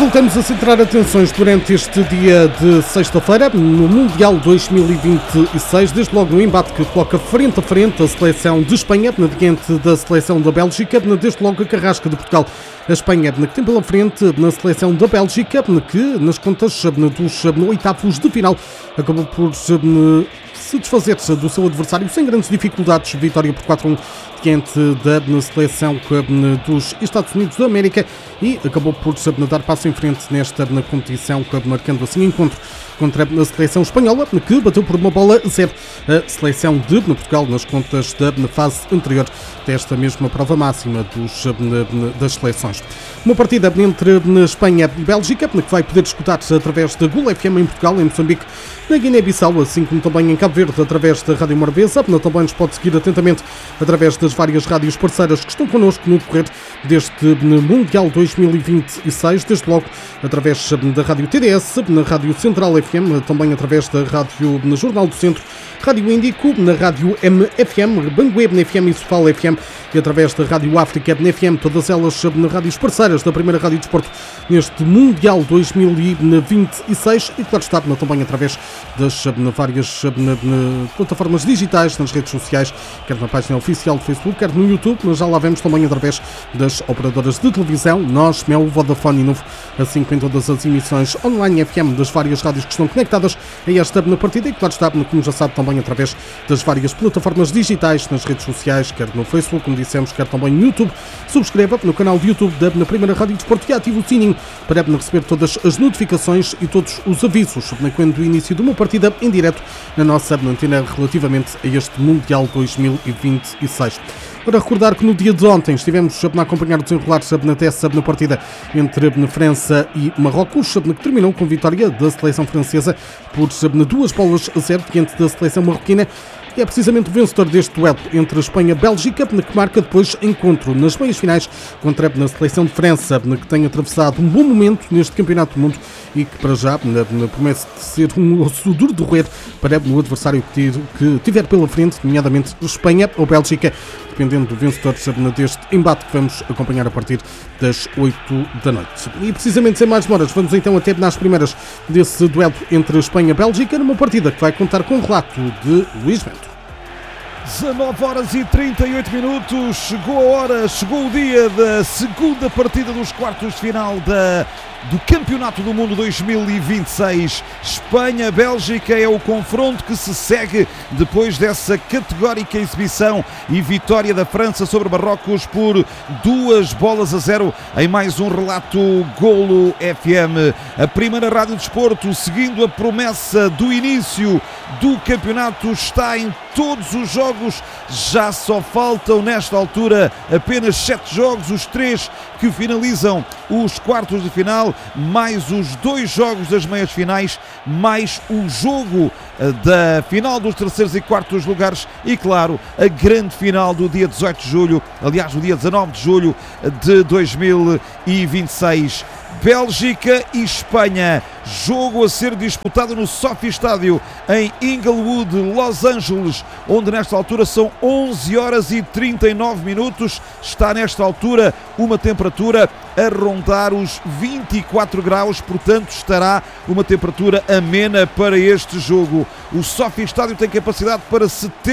voltamos a centrar atenções durante este dia de sexta-feira no Mundial 2026, desde logo no embate que coloca frente a frente a seleção de Espanha diante da seleção da Bélgica, desde logo a carrasca de Portugal. A Espanha que tem pela frente na seleção da Bélgica, que nas contas dos oitavos de final acabou por se desfazer do seu adversário sem grandes dificuldades. Vitória por 4-1 diante da seleção dos Estados Unidos da América e acabou por dar passo em frente nesta competição, marcando assim encontro contra a seleção espanhola, que bateu por uma bola a 0 a seleção de Portugal nas contas da fase anterior desta mesma prova máxima das seleções. Uma partida entre Espanha e Bélgica, que vai poder escutar-se através da Gol FM em Portugal, em Moçambique, na Guiné-Bissau, assim como também em Cabo Verde, através da Rádio Morabeza. Também nos pode seguir atentamente através das várias rádios parceiras que estão connosco no decorrer deste Mundial 2026, desde logo através da Rádio TDS, na Rádio Central FM, também através da Rádio Jornal do Centro, Rádio Índico, na Rádio MFM, Banguê FM e Sofal FM e através da Rádio África FM, todas elas na rádios parceiras da primeira Rádio Desporto neste Mundial 2026 e claro está também através das várias plataformas digitais, nas redes sociais, quer na página oficial do Facebook, quer no YouTube, mas já lá vemos também através das operadoras de televisão, Nós, Mel, Vodafone e Novo, assim como em todas as emissões online FM das várias rádios que estão conectadas a esta partida e claro está, como já sabe, também através das várias plataformas digitais, nas redes sociais, quer no Facebook, como dissemos, quer também no YouTube. Subscreva no canal de YouTube da primeira Rádio Desporto e ative o sininho para receber todas as notificações e todos os avisos quando o início de uma partida em direto na nossa antena relativamente a este Mundial 2026. Para recordar que no dia de ontem estivemos a acompanhar o desenrolar na partida entre França e Marrocos, que terminou com vitória da seleção francesa por 2-0 diante da seleção marroquina. E é precisamente o vencedor deste duelo entre a Espanha e a Bélgica que marca depois encontro nas meias finais contra a seleção de França, que tem atravessado um bom momento neste Campeonato do Mundo e que para já promete ser um osso duro de roer para o adversário que tiver pela frente, nomeadamente Espanha ou Bélgica, dependendo do vencedor deste embate que vamos acompanhar a partir das 8 da noite. E precisamente sem mais demoras, vamos então até nas primeiras desse duelo entre Espanha e Bélgica, numa partida que vai contar com o relato de Luís Bento. 19h38, chegou a hora, chegou o dia da segunda partida dos quartos de final do Campeonato do Mundo 2026. Espanha-Bélgica é o confronto que se segue depois dessa categórica exibição e vitória da França sobre Marrocos por 2-0 em mais um relato Golo FM. A primeira Rádio Desporto, seguindo a promessa do início do campeonato, está em todos os jogos. Já só faltam nesta altura apenas 7 jogos, os 3 que finalizam os quartos de final, mais os 2 jogos das meias finais, mais o jogo da final dos terceiros e quartos lugares e, claro, a grande final do dia 18 de julho, aliás, o dia 19 de julho de 2026. Bélgica e Espanha, jogo a ser disputado no Sophie Stadium em Inglewood, Los Angeles, onde nesta altura são 11h39. Está nesta altura uma temperatura a rondar os 24 graus, portanto estará uma temperatura amena para este jogo. O Sophie Stadium tem capacidade para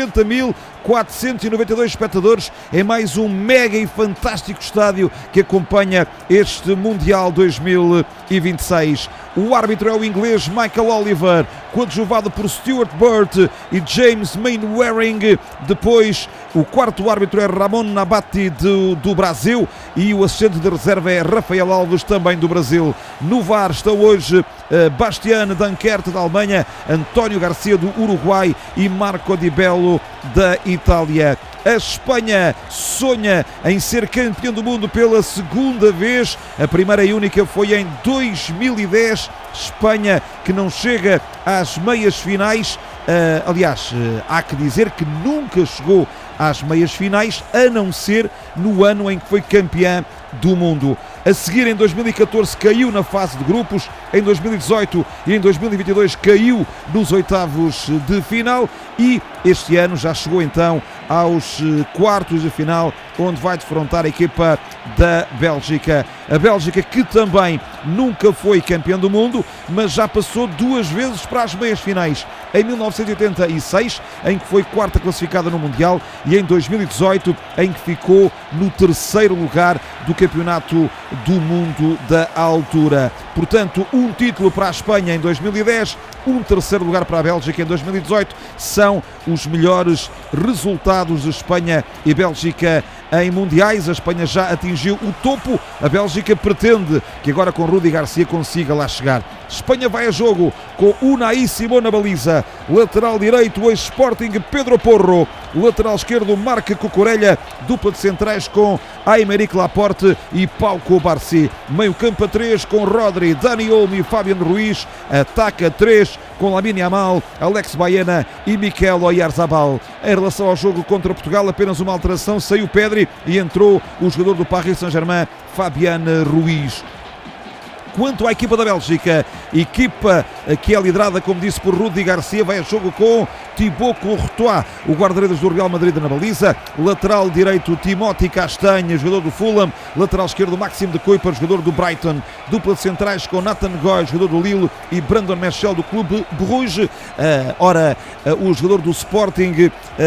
70.492 espectadores, é mais um mega e fantástico estádio que acompanha este Mundial 2026. O árbitro é o inglês Michael Oliver, coadjuvado por Stuart Burt e James Mainwaring. Depois, o quarto árbitro é Ramon Nabati do Brasil e o assistente de reserva é Rafael Alves, também do Brasil. No VAR estão hoje Bastian Dankert da Alemanha, António Garcia do Uruguai e Marco Di Bello da Itália. A Espanha sonha em ser campeão do mundo pela segunda vez. A primeira e única foi em 2010. Espanha que não chega às meias finais. Aliás, há que dizer que nunca chegou às meias finais, a não ser no ano em que foi campeã do mundo. A seguir, em 2014, caiu na fase de grupos, em 2018 e em 2022 caiu nos oitavos de final e este ano já chegou então aos quartos de final, onde vai defrontar a equipa da Bélgica. A Bélgica que também nunca foi campeã do mundo, mas já passou 2 vezes para as meias finais. Em 1986, em que foi quarta classificada no Mundial, e em 2018, em que ficou no 3º lugar do Campeonato do Mundo da altura. Portanto, um título para a Espanha em 2010, um 3º lugar para a Bélgica em 2018, são os melhores resultados de Espanha e Bélgica em mundiais. A Espanha já atingiu o topo, a Bélgica pretende que agora com Rudi Garcia consiga lá chegar. Espanha vai a jogo com Unai Simón na baliza, lateral direito o Sporting Pedro Porro, lateral esquerdo Marc Cucurella, dupla de centrais com Aymeric Laporte e Pau Cubarsí, meio campo a 3 com Rodri, Dani Olmo e Fabian Ruiz, ataque a 3 com Lamine Yamal, Alex Baena e Mikel Oyarzabal. Em relação ao jogo contra Portugal, apenas uma alteração, saiu Pedri e entrou o jogador do Paris Saint-Germain, Fabian Ruiz. Quanto à equipa da Bélgica, equipa que é liderada, como disse, por Rudi Garcia, vai a jogo com Thibaut Courtois, o guarda-redes do Real Madrid na baliza, lateral direito Timothy Castanha, jogador do Fulham, lateral esquerdo Maxime de Kuiper, jogador do Brighton, dupla de centrais com Nathan Goy, jogador do Lille, e Brandon Michel do Clube Bruges. O jogador do Sporting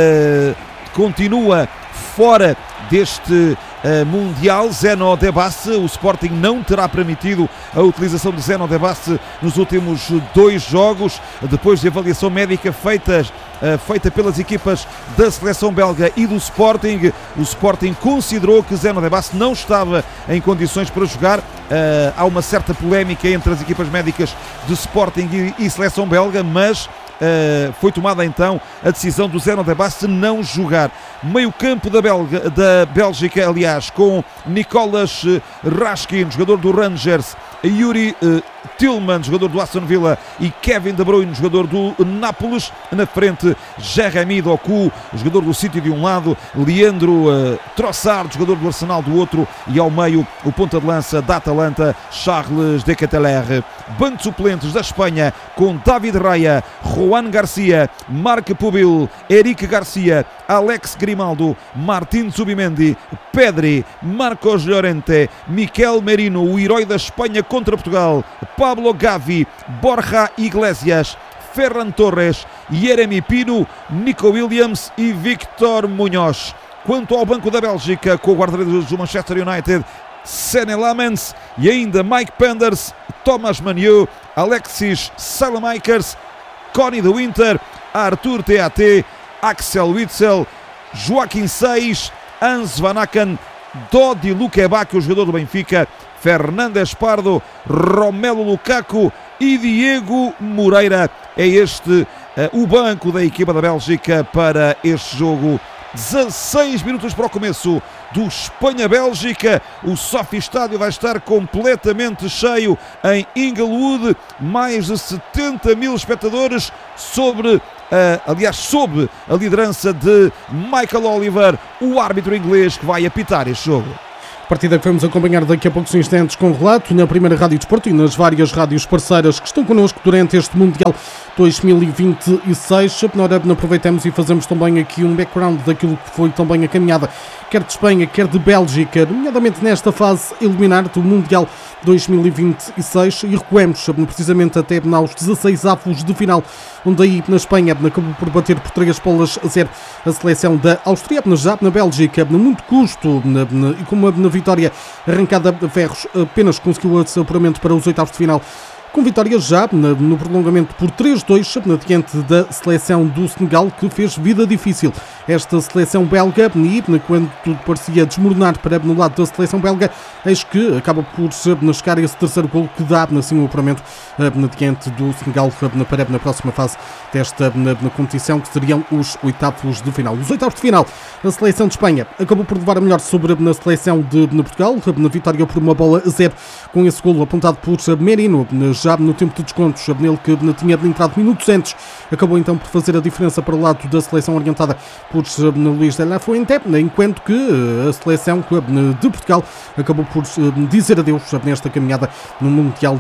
continua fora deste Mundial, Zeno Debasse. O Sporting não terá permitido a utilização de Zeno Debasse nos últimos 2 jogos, depois de avaliação médica feita pelas equipas da seleção belga e do Sporting. O Sporting considerou que Zeno Debasse não estava em condições para jogar. Há uma certa polémica entre as equipas médicas de Sporting e seleção belga, mas foi tomada então a decisão do Zeno Debasse não jogar. Meio campo da Bélgica, aliás, com Nicolas Raskin, jogador do Rangers, Yuri Tillman, jogador do Aston Villa, e Kevin De Bruyne, jogador do Nápoles. Na frente, Jeremy Doku, jogador do City de um lado, Leandro Trossard, jogador do Arsenal do outro, e ao meio o ponta de lança da Atalanta, Charles de Ketelaere. Banco de suplentes da Espanha com David Raya, Juan Garcia, Marc Pubil, Eric Garcia, Alex Grimaldo, Martín Zubimendi, Pedri, Marcos Llorente, Miquel Merino, o herói da Espanha contra Portugal, Pablo Gavi, Borja Iglesias, Ferran Torres, Jeremy Pino, Nico Williams e Victor Munhoz. Quanto ao banco da Bélgica, com o guarda-redes do Manchester United, Senne Lammens, e ainda Mike Penders, Thomas Manieu, Alexis Salamakers, Connie de Winter, Arthur T.A.T., Axel Witsel, Joaquim Seis, Hans Van Aken, Dodi Lukebak, o jogador do Benfica, Fernandes Pardo, Romelu Lukaku e Diego Moreira. É este o banco da equipa da Bélgica para este jogo. 16 minutos para o começo do Espanha-Bélgica. O Sophie Estádio vai estar completamente cheio em Inglewood. Mais de 70 mil espectadores sob a liderança de Michael Oliver, o árbitro inglês que vai apitar este jogo. Partida que vamos acompanhar daqui a poucos instantes com relato na primeira Rádio Desporto e nas várias rádios parceiras que estão connosco durante este Mundial 2026. Nora, aproveitamos e fazemos também aqui um background daquilo que foi também a caminhada, quer de Espanha, quer de Bélgica, nomeadamente nesta fase eliminar do Mundial 2026, e recuemos precisamente até aos 16avos de final, onde aí na Espanha acabou por bater por 3-0 a seleção da Áustria. Já na Bélgica, muito custo e com uma vitória arrancada a ferros, apenas conseguiu o apuramento para os 8avos de final, com vitória já no prolongamento por 3-2 diante da seleção do Senegal, que fez vida difícil esta seleção belga, e quando tudo parecia desmoronar para no lado da seleção belga, eis que acaba por chegar esse terceiro golo que dá assim o apuramento diante do Senegal para na próxima fase desta competição, que seriam os 8avos de final. Os 8avos de final, a seleção de Espanha acabou por levar a melhor sobre a seleção de Portugal, na vitória por 1-0, com esse golo apontado por Merino. já no tempo de descontos, nele que tinha entrado minutos antes, acabou então por fazer a diferença para o lado da seleção orientada por Luís de la Fuente, enquanto que a seleção de Portugal acabou por dizer adeus nesta caminhada no Mundial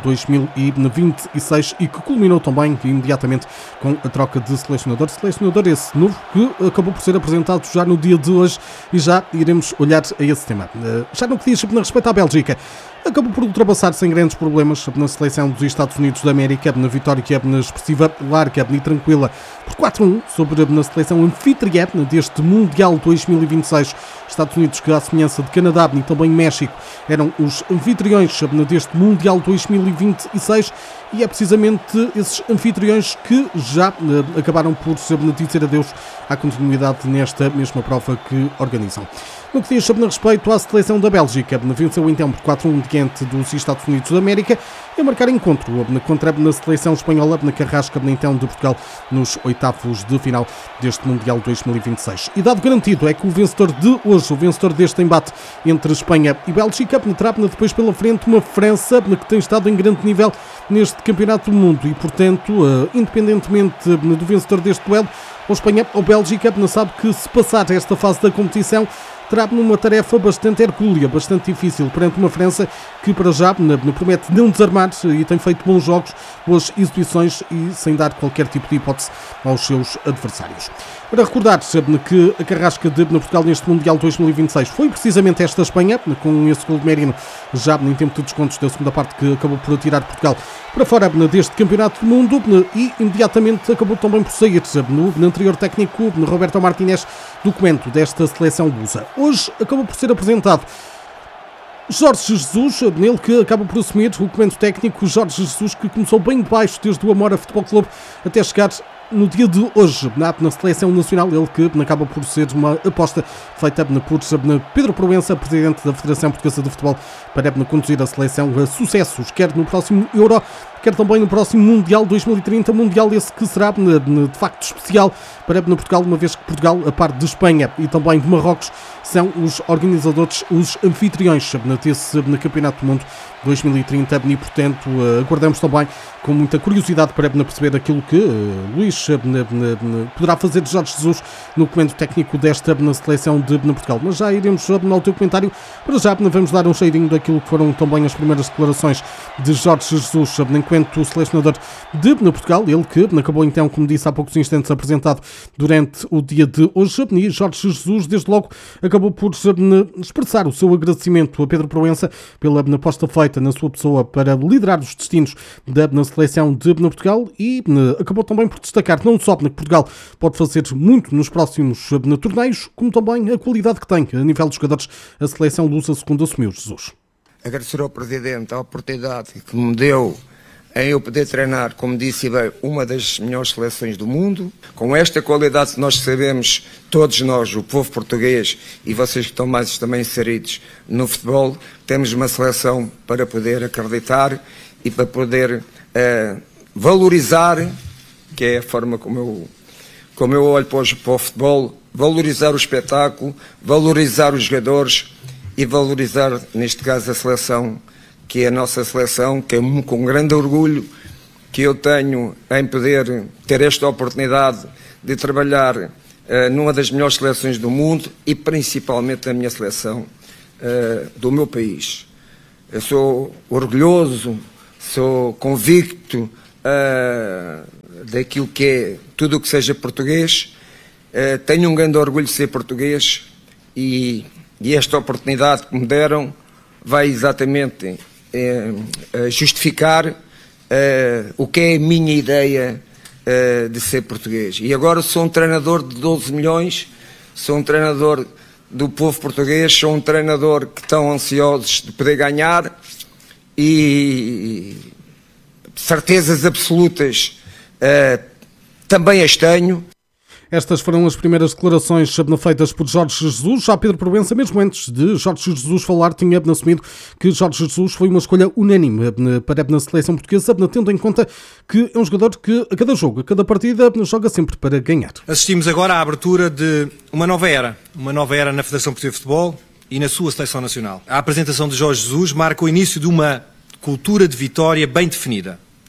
2026 e que culminou também imediatamente com a troca de selecionador esse novo que acabou por ser apresentado já no dia de hoje e já iremos olhar a esse tema. Já no que diz na respeito à Bélgica, acabou por ultrapassar sem grandes problemas na seleção dos Estados Unidos da América, na vitória que é expressiva, larga e tranquila por 4-1 sobre a seleção anfitriã deste Mundial 2026. Estados Unidos, que à semelhança de Canadá e também México, eram os anfitriões deste Mundial 2026 e é precisamente esses anfitriões que já acabaram por dizer adeus à continuidade nesta mesma prova que organizam. No que diz a respeito à seleção da Bélgica, venceu então por 4-1 diante dos Estados Unidos da América e a marcar encontro contra a seleção espanhola na carrasca então de Portugal nos oitavos de final deste Mundial 2026. E dado garantido é que o vencedor de hoje, o vencedor deste embate entre Espanha e Bélgica, terá depois pela frente uma França que tem estado em grande nível neste campeonato do mundo e, portanto, independentemente do vencedor deste duelo, ou Espanha ou Bélgica, sabe que se passar esta fase da competição terá uma tarefa bastante hercúlea, bastante difícil, perante uma França que para já promete não desarmar e tem feito bons jogos, boas exibições e sem dar qualquer tipo de hipótese aos seus adversários. Para recordar que a carrasca de Portugal neste Mundial 2026 foi precisamente esta Espanha, com esse gol de Merino já em tempo de descontos da segunda parte que acabou por tirar Portugal para fora deste campeonato do mundo e imediatamente acabou também por sair no anterior técnico Roberto Martínez do comando desta seleção lusa. Hoje acabou por ser apresentado Jorge Jesus, nele que acaba por assumir o comando técnico. Jorge Jesus, que começou bem de baixo desde o Amora Futebol Clube até chegar no dia de hoje na seleção nacional, ele que acaba por ser uma aposta feita por Pedro Proença, presidente da Federação Portuguesa de Futebol, para conduzir a seleção a sucessos, quer no próximo Euro, quer também no próximo Mundial 2030, Mundial esse que será de facto especial para Portugal, uma vez que Portugal, a par de Espanha e também de Marrocos, são os organizadores, os anfitriões desse Campeonato do Mundo 2030 e, portanto, aguardamos também com muita curiosidade para perceber aquilo que Luís poderá fazer de Jorge Jesus no comando técnico desta seleção de Portugal. Mas já iremos ao teu comentário. Para já vamos dar um cheirinho daquilo que foram também as primeiras declarações de Jorge Jesus enquanto selecionador de Portugal, ele que acabou então, como disse há poucos instantes, apresentado durante o dia de hoje, e Jorge Jesus desde logo acabou por expressar o seu agradecimento a Pedro Proença pela aposta feita na sua pessoa para liderar os destinos da seleção de Portugal e acabou também por destacar não só que Portugal pode fazer muito nos próximos torneios, como também a qualidade que tem a nível dos jogadores a seleção lusa, segundo assumiu Jesus. Agradecer ao Presidente a oportunidade que me deu em eu poder treinar, como disse bem, uma das melhores seleções do mundo, com esta qualidade que nós sabemos, todos nós, o povo português e vocês que estão mais também inseridos no futebol, temos uma seleção para poder acreditar e para poder valorizar, que é a forma como eu olho para o futebol, valorizar o espetáculo, valorizar os jogadores e valorizar, neste caso, a seleção, que é a nossa seleção, que é com grande orgulho que eu tenho em poder ter esta oportunidade de trabalhar numa das melhores seleções do mundo e principalmente na minha seleção do meu país. Eu sou orgulhoso, sou convicto daquilo que é tudo o que seja português, tenho um grande orgulho de ser português e esta oportunidade que me deram vai exatamente justificar o que é a minha ideia de ser português. E agora sou um treinador de 12 milhões, sou um treinador do povo português, sou um treinador que estão ansiosos de poder ganhar e certezas absolutas também as tenho. Estas foram as primeiras declarações feitas por Jorge Jesus. Já Pedro Proença, mesmo antes de Jorge Jesus falar, tinha assumido que Jorge Jesus foi uma escolha unânime para a seleção portuguesa, tendo em conta que é um jogador que a cada jogo, a cada partida, joga sempre para ganhar. Assistimos agora à abertura de uma nova era na Federação Portuguesa de Futebol e na sua seleção nacional. A apresentação de Jorge Jesus marca o início de uma cultura de vitória bem definida.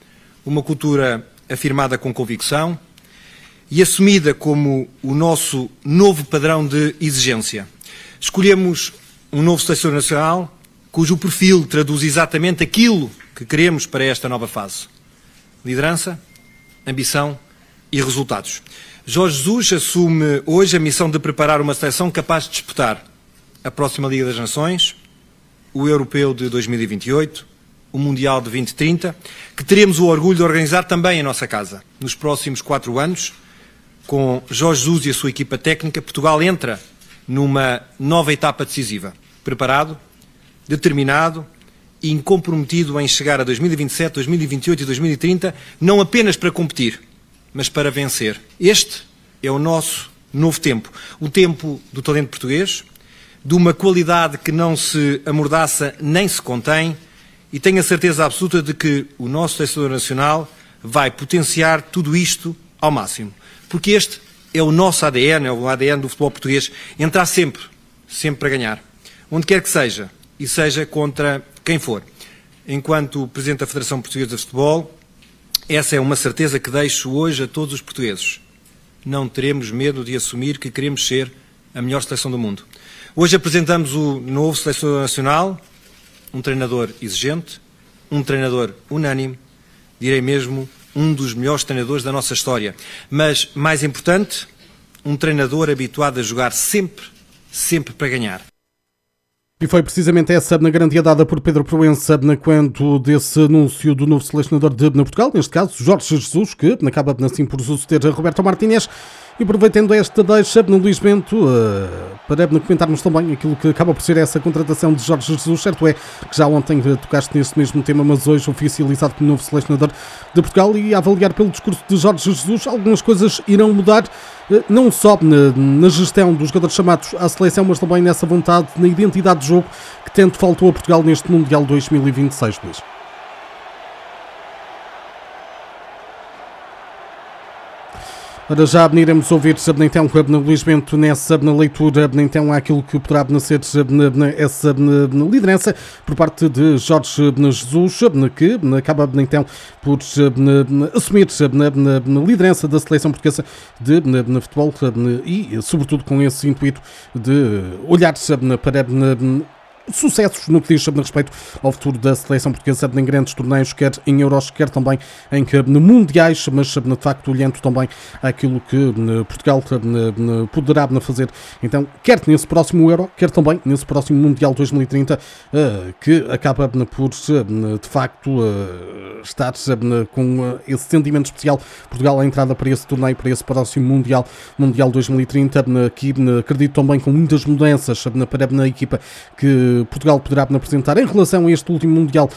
uma cultura afirmada com convicção e assumida como o nosso novo padrão de exigência. Escolhemos um novo selecionador nacional cujo perfil traduz exatamente aquilo que queremos para esta nova fase. Liderança, ambição e resultados. Jorge Jesus assume hoje a missão de preparar uma seleção capaz de disputar a próxima Liga das Nações, o Europeu de 2028, o Mundial de 2030, que teremos o orgulho de organizar também em nossa casa. Nos próximos 4 anos, com Jorge Jesus e a sua equipa técnica, Portugal entra numa nova etapa decisiva. Preparado, determinado e comprometido em chegar a 2027, 2028 e 2030, não apenas para competir, mas para vencer. Este é o nosso novo tempo. O tempo do talento português, de uma qualidade que não se amordaça nem se contém, e tenho a certeza absoluta de que o nosso selecionador nacional vai potenciar tudo isto ao máximo. Porque este é o nosso ADN, é o ADN do futebol português, entrar sempre para ganhar. Onde quer que seja, e seja contra quem for. Enquanto Presidente da Federação Portuguesa de Futebol, essa é uma certeza que deixo hoje a todos os portugueses. Não teremos medo de assumir que queremos ser a melhor seleção do mundo. Hoje apresentamos o novo selecionador nacional, um treinador exigente, um treinador unânime, direi mesmo um dos melhores treinadores da nossa história. Mas, mais importante, um treinador habituado a jogar sempre para ganhar. E foi precisamente essa garantia dada por Pedro Proença quando desse anúncio do novo selecionador de Portugal, neste caso Jorge Jesus, que acaba assim por suceder a Roberto Martínez. E aproveitando esta deixa, Luís Bento, para comentarmos também aquilo que acaba por ser essa contratação de Jorge Jesus. Certo é que já ontem tocaste neste mesmo tema, mas hoje oficializado como novo selecionador de Portugal, e a avaliar pelo discurso de Jorge Jesus, algumas coisas irão mudar, não só na gestão dos jogadores chamados à seleção, mas também nessa vontade, na identidade de jogo que tanto faltou a Portugal neste Mundial 2026, Luís. Ora, já iremos ouvir então Luís Bento nessa leitura então àquilo que poderá ser essa liderança por parte de Jorge Jesus, que acaba então por assumir na liderança da seleção portuguesa de futebol e sobretudo com esse intuito de olhar para sucessos no que diz respeito ao futuro da seleção portuguesa em grandes torneios, quer em Euros, quer também em mundiais, mas de facto olhando também aquilo que Portugal poderá fazer, então, quer nesse próximo Euro, quer também nesse próximo Mundial 2030, que acaba por de facto estar com esse sentimento especial. Portugal, a entrada para esse torneio, para esse próximo Mundial 2030, aqui acredito também com muitas mudanças para a equipa que Portugal poderá apresentar em relação a este último Mundial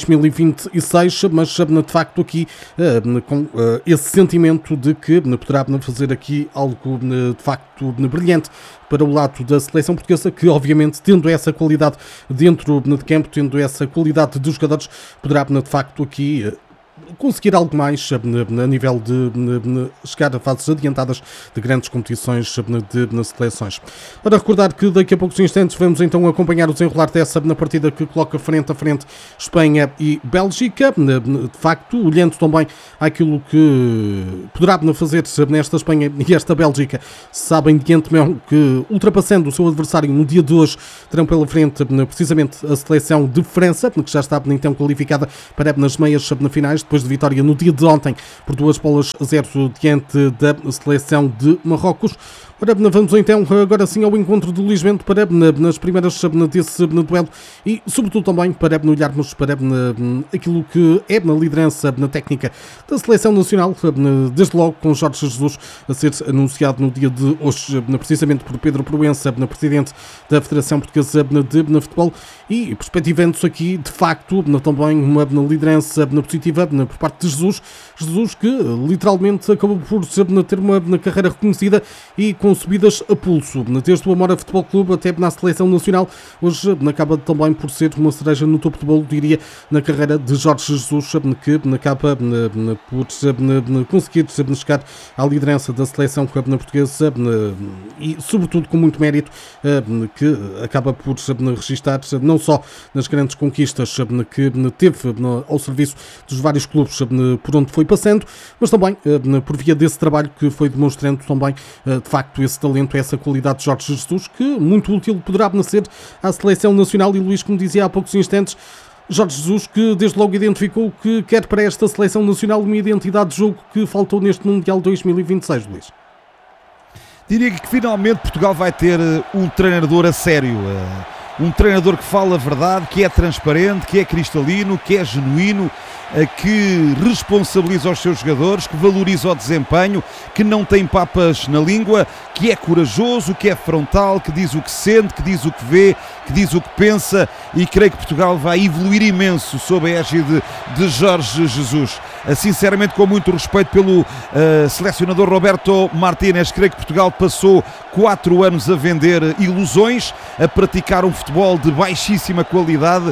2026, mas de facto aqui com esse sentimento de que poderá fazer aqui algo de facto brilhante para o lado da seleção portuguesa, que obviamente, tendo essa qualidade dentro de campo, tendo essa qualidade de jogadores, poderá de facto aqui conseguir algo mais a nível de chegar a fases adiantadas de grandes competições de seleções. Para recordar que daqui a poucos instantes vamos então acompanhar o desenrolar dessa partida que coloca frente a frente Espanha e Bélgica, de facto olhando também àquilo que poderá fazer nesta Espanha e esta Bélgica. Sabem de antemão que, ultrapassando o seu adversário no dia de hoje, terão pela frente precisamente a seleção de França, que já está então qualificada para nas meias finais, depois de vitória no dia de ontem por 2-0 diante da seleção de Marrocos. Ora, vamos então agora sim ao encontro de Luís Bento para nas primeiras desse duelo e sobretudo também para olharmos para aquilo que é na liderança na técnica da seleção nacional, desde logo com Jorge Jesus a ser anunciado no dia de hoje, precisamente por Pedro Proença, Presidente da Federação Portuguesa de Futebol, e perspectivando-se aqui de facto também uma liderança positiva por parte de Jesus que literalmente acabou por ter uma carreira reconhecida e com com subidas a pulso, desde o Amora Futebol Clube até na seleção nacional. Hoje acaba também por ser uma cereja no topo do bolo, diria, na carreira de Jorge Jesus, que acaba por conseguir chegar à liderança da seleção portuguesa e, sobretudo, com muito mérito, que acaba por registar não só nas grandes conquistas que teve ao serviço dos vários clubes por onde foi passando, mas também por via desse trabalho que foi demonstrando também, de facto, esse talento, essa qualidade de Jorge Jesus, que muito útil poderá nascer à seleção nacional. E Luís, como dizia há poucos instantes, Jorge Jesus, que desde logo identificou que quer para esta seleção nacional uma identidade de jogo que faltou neste Mundial 2026, Luís. Diria que finalmente Portugal vai ter um treinador a sério, um treinador que fala a verdade, que é transparente, que é cristalino, que é genuíno, que responsabiliza os seus jogadores, que valoriza o desempenho, que não tem papas na língua, que é corajoso, que é frontal, que diz o que sente, que diz o que vê, que diz o que pensa, e creio que Portugal vai evoluir imenso sob a égide de Jorge Jesus. Sinceramente, com muito respeito pelo selecionador Roberto Martínez, creio que Portugal passou 4 anos a vender ilusões, a praticar um futebol de baixíssima qualidade,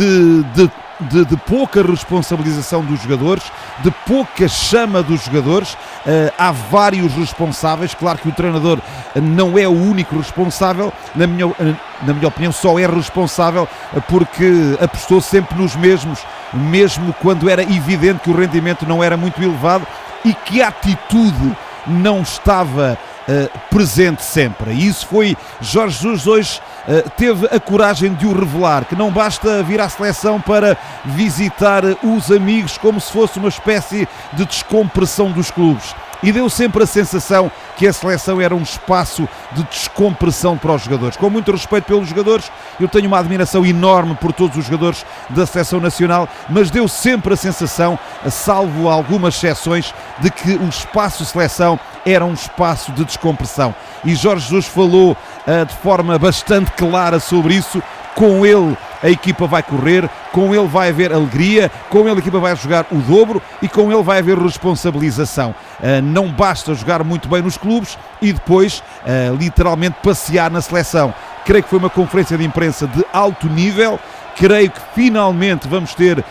de pouca responsabilização dos jogadores, de pouca chama dos jogadores. Há vários responsáveis, claro que o treinador não é o único responsável, na minha opinião só é responsável porque apostou sempre nos mesmos, mesmo quando era evidente que o rendimento não era muito elevado e que a atitude não estava presente sempre. E isso foi Jorge Jesus. Hoje teve a coragem de o revelar, que não basta vir à seleção para visitar os amigos como se fosse uma espécie de descompressão dos clubes. E deu sempre a sensação que a seleção era um espaço de descompressão para os jogadores. Com muito respeito pelos jogadores, eu tenho uma admiração enorme por todos os jogadores da seleção nacional, mas deu sempre a sensação, salvo algumas exceções, de que o espaço seleção era um espaço de descompressão. E Jorge Jesus falou de forma bastante clara sobre isso. Com ele a equipa vai correr, com ele vai haver alegria, com ele a equipa vai jogar o dobro e com ele vai haver responsabilização. Não basta jogar muito bem nos clubes e depois literalmente passear na seleção. Creio que foi uma conferência de imprensa de alto nível. Creio que finalmente vamos ter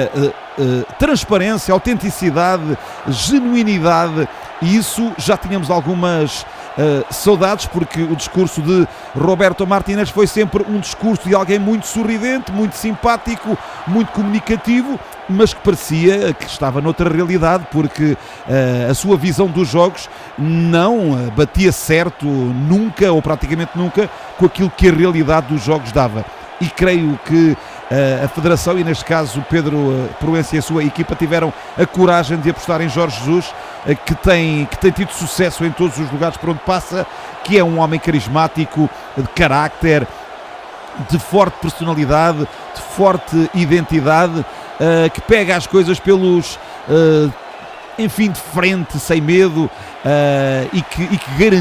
transparência, autenticidade, genuinidade, e isso já tínhamos algumas saudades, porque o discurso de Roberto Martínez foi sempre um discurso de alguém muito sorridente, muito simpático, muito comunicativo, mas que parecia que estava noutra realidade, porque a sua visão dos jogos não batia certo nunca, ou praticamente nunca, com aquilo que a realidade dos jogos dava. E creio que a Federação, e neste caso Pedro Proença e a sua equipa, tiveram a coragem de apostar em Jorge Jesus, que tem tido sucesso em todos os lugares por onde passa, que é um homem carismático, de carácter, de forte personalidade, de forte identidade, que pega as coisas pelos, enfim, de frente, sem medo, e que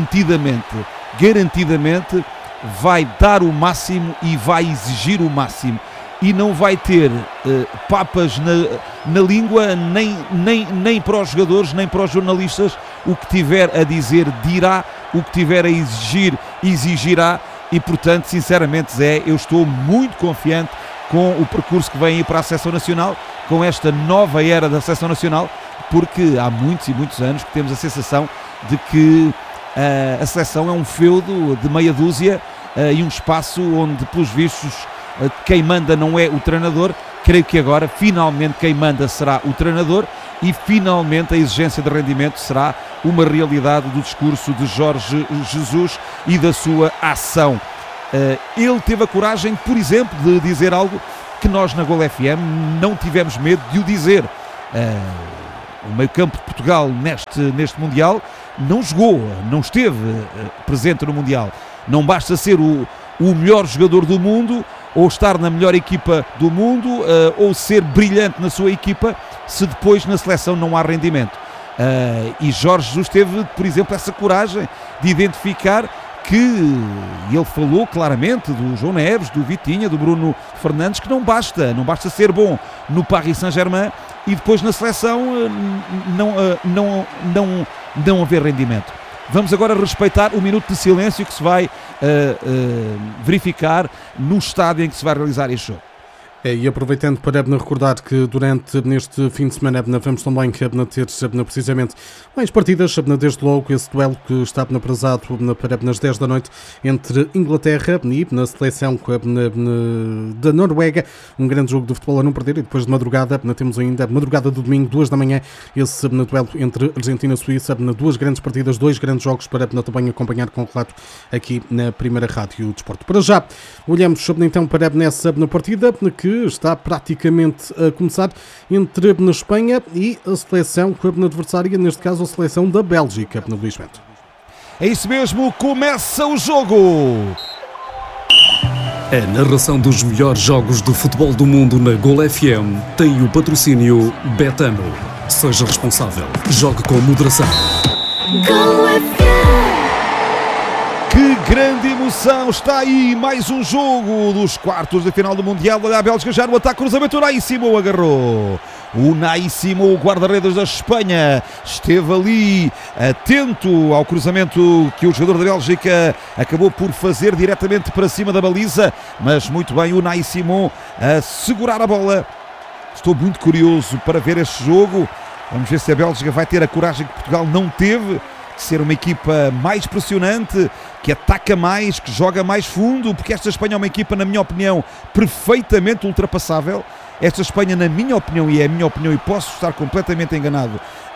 garantidamente vai dar o máximo e vai exigir o máximo. E não vai ter papas na língua, nem para os jogadores, nem para os jornalistas. O que tiver a dizer, dirá. O que tiver a exigir, exigirá. E, portanto, sinceramente, Zé, eu estou muito confiante com o percurso que vem aí para a Seleção Nacional, com esta nova era da Seleção Nacional, porque há muitos e muitos anos que temos a sensação de que a seleção é um feudo de meia dúzia e um espaço onde, pelos vistos, quem manda não é o treinador. Creio que agora, finalmente, quem manda será o treinador e, finalmente, a exigência de rendimento será uma realidade do discurso de Jorge Jesus e da sua ação. Ele teve a coragem, por exemplo, de dizer algo que nós na Gol FM não tivemos medo de o dizer. O meio-campo de Portugal neste Mundial não jogou, não esteve presente no Mundial. Não basta ser o melhor jogador do mundo, ou estar na melhor equipa do mundo, ou ser brilhante na sua equipa, se depois na seleção não há rendimento. E Jorge Jesus teve, por exemplo, essa coragem de identificar que ele falou claramente do João Neves, do Vitinha, do Bruno Fernandes, que não basta ser bom no Paris Saint-Germain e depois na seleção não haver rendimento. Vamos agora respeitar o minuto de silêncio que se vai verificar no estádio em que se vai realizar este jogo. E aproveitando para recordar que durante neste fim de semana vamos também ter precisamente mais partidas, desde logo esse duelo que está aprazado para nas 10 da noite entre Inglaterra e na seleção da Noruega, um grande jogo de futebol a não perder, e depois de madrugada temos ainda madrugada do domingo, 2 da manhã, esse duelo entre Argentina e Suíça, duas grandes partidas, dois grandes jogos para também acompanhar com relato aqui na primeira Rádio Desporto. Para já, olhamos então para nessa partida que está praticamente a começar entre na Espanha e a seleção adversária, neste caso a seleção da Bélgica, no Luís Bento. É isso mesmo, começa o jogo! A narração dos melhores jogos de futebol do mundo na Gol FM tem o patrocínio Betano. Seja responsável, jogue com moderação. Gol FM. Que grande emoção, está aí mais um jogo dos quartos de final do Mundial. Olha a Bélgica já no ataque, cruzamento, o Unai Simão agarrou. O Unai Simão, o guarda-redes da Espanha, esteve ali atento ao cruzamento que o jogador da Bélgica acabou por fazer diretamente para cima da baliza, mas muito bem o Unai Simão a segurar a bola. Estou muito curioso para ver este jogo. Vamos ver se a Bélgica vai ter a coragem que Portugal não teve, de ser uma equipa mais pressionante, que ataca mais, que joga mais fundo, porque esta Espanha é uma equipa, na minha opinião, perfeitamente ultrapassável. Esta Espanha, na minha opinião, e é a minha opinião e posso estar completamente enganado,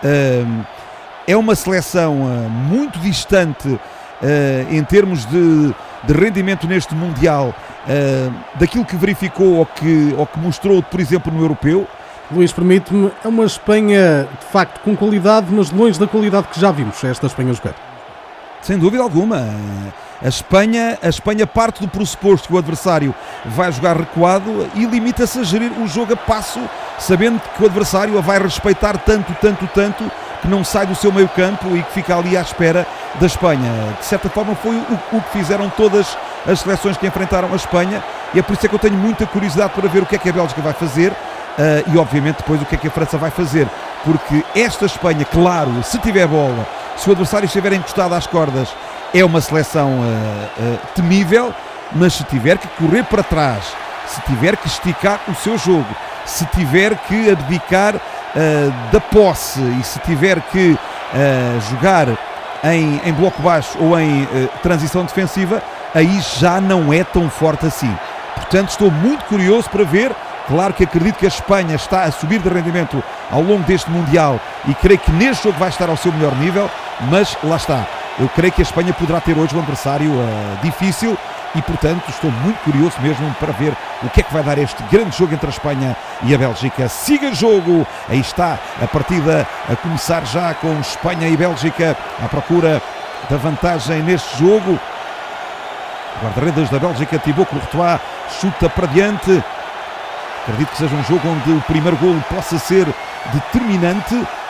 é uma seleção muito distante em termos de rendimento neste Mundial, daquilo que verificou ou que mostrou, por exemplo, no Europeu. Luís, permite-me, é uma Espanha de facto com qualidade, mas longe da qualidade que já vimos esta Espanha jogar. Sem dúvida alguma. A Espanha parte do pressuposto que o adversário vai jogar recuado e limita-se a gerir o jogo a passo, sabendo que o adversário a vai respeitar tanto, que não sai do seu meio campo e que fica ali à espera da Espanha. De certa forma foi o que fizeram todas as seleções que enfrentaram a Espanha, e é por isso é que eu tenho muita curiosidade para ver o que é que a Bélgica vai fazer. E obviamente depois o que é que a França vai fazer, porque esta Espanha, claro, se tiver bola, se o adversário estiver encostado às cordas, é uma seleção temível, mas se tiver que correr para trás, se tiver que esticar o seu jogo, se tiver que abdicar da posse e se tiver que jogar em bloco baixo ou em transição defensiva, aí já não é tão forte assim. Portanto, estou muito curioso para ver. Claro que acredito que a Espanha está a subir de rendimento ao longo deste Mundial e creio que neste jogo vai estar ao seu melhor nível, mas lá está. Eu creio que a Espanha poderá ter hoje um adversário difícil e, portanto, estou muito curioso mesmo para ver o que é que vai dar este grande jogo entre a Espanha e a Bélgica. Siga jogo, aí está a partida a começar já com Espanha e Bélgica à procura da vantagem neste jogo. Guarda-redes da Bélgica, Thibaut Courtois, chuta para diante. Acredito que seja um jogo onde o primeiro golo possa ser determinante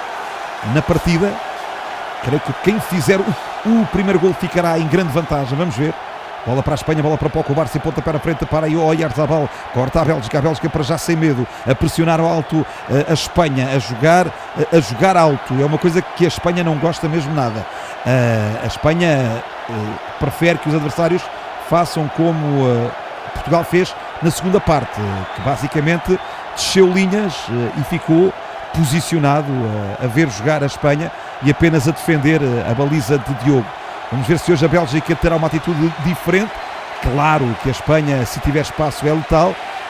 na partida. Creio que quem fizer o primeiro golo ficará em grande vantagem. Vamos ver. Bola para a Espanha, bola para Pau Barça e pontapé à frente para o Oyarzabal. Corta a Bélgica para já sem medo, a pressionar alto a Espanha, a jogar alto. É uma coisa que a Espanha não gosta mesmo nada. A Espanha prefere que os adversários façam como Portugal fez na segunda parte, que basicamente desceu linhas e ficou posicionado a ver jogar a Espanha e apenas a defender a baliza de Diogo. Vamos ver se hoje a Bélgica terá uma atitude diferente. Claro que a Espanha, se tiver espaço, é letal,